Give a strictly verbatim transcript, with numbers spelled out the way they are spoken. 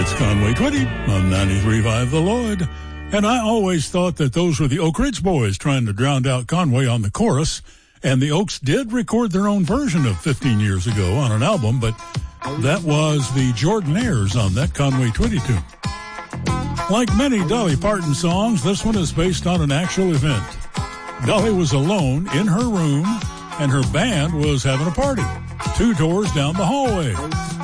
It's Conway Twitty on ninety-three point five The Lloyd. And I always thought that those were the Oak Ridge Boys trying to drown out Conway on the chorus. And the Oaks did record their own version of fifteen years ago on an album, but that was the Jordanaires on that Conway Twitty tune. Like many Dolly Parton songs, this one is based on an actual event. Dolly was alone in her room, and her band was having a party two doors down the hallway.